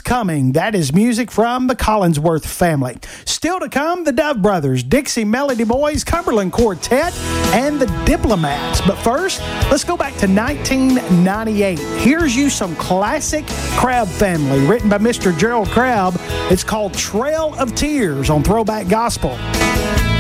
Coming. That is music from the Collinsworth family. Still to come, the Dove Brothers, Dixie Melody Boys, Cumberland Quartet, and the Diplomats. But first, let's go back to 1998. Here's you some classic Crabb Family, written by Mr. Gerald Crabb. It's called Trail of Tears on Throwback Gospel.